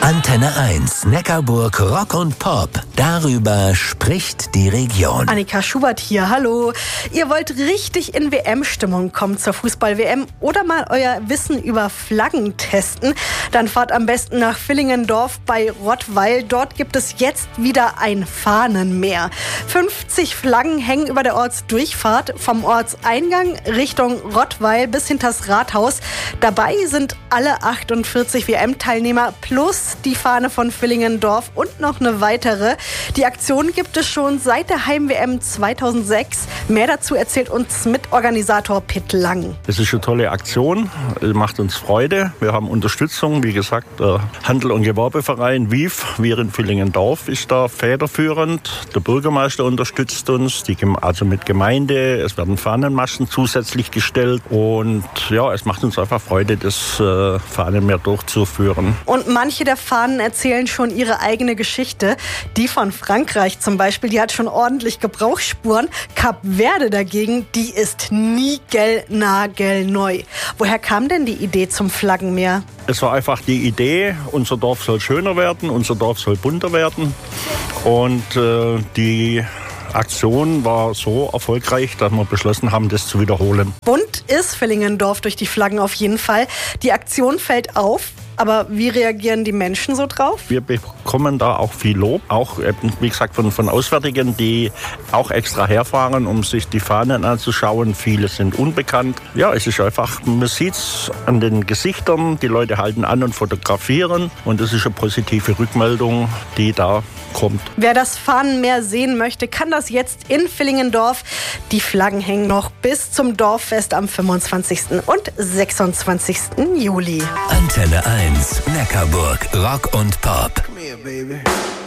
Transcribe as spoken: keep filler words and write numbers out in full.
Antenne eins, Neckarburg Rock und Pop. Darüber spricht die Region. Annika Schubert hier, hallo. Ihr wollt richtig in W M-Stimmung kommen zur Fußball-W M oder mal euer Wissen über Flaggen testen? Dann fahrt am besten nach Villingendorf bei Rottweil. Dort gibt es jetzt wieder ein Fahnenmeer. fünfzig Flaggen hängen über der Ortsdurchfahrt vom Ortseingang Richtung Rottweil bis hinters Rathaus. Dabei sind alle achtundvierzig W M-Teilnehmer plus die Fahne von Villingendorf und noch eine weitere. Die Aktion gibt es schon seit der Heim-W M zweitausendsechs. Mehr dazu erzählt uns Mitorganisator Pitt Lang. Es ist eine tolle Aktion, macht uns Freude. Wir haben Unterstützung, wie gesagt, der Handel- und Gewerbeverein W I F, wir in Villingendorf, ist da federführend. Der Bürgermeister unterstützt uns, die, also mit Gemeinde. Es werden Fahnenmasten zusätzlich gestellt und ja, es macht uns einfach Freude, das äh, Fahnenmeer durchzuführen. Und manche der Fahnen erzählen schon ihre eigene Geschichte. Die von Frankreich zum Beispiel, die hat schon ordentlich Gebrauchsspuren. Kap Verde dagegen, die ist niegelnagelneu. Woher kam denn die Idee zum Flaggenmeer? Es war einfach die Idee, unser Dorf soll schöner werden, unser Dorf soll bunter werden. Und äh, die Aktion war so erfolgreich, dass wir beschlossen haben, das zu wiederholen. Bunt ist Villingendorf durch die Flaggen auf jeden Fall. Die Aktion fällt auf. Aber wie reagieren die Menschen so drauf? Wir bekommen da auch viel Lob, auch wie gesagt von, von Auswärtigen, die auch extra herfahren, um sich die Fahnen anzuschauen. Viele sind unbekannt. Ja, es ist einfach, man sieht es an den Gesichtern, die Leute halten an und fotografieren und das ist eine positive Rückmeldung, die da kommt. Wer das Fahnenmeer sehen möchte, kann das jetzt in Villingendorf. Die Flaggen hängen noch bis zum Dorffest am fünfundzwanzigsten und sechsundzwanzigsten Juli. Antenne eins, Neckarburg Rock und Pop. Come here, baby.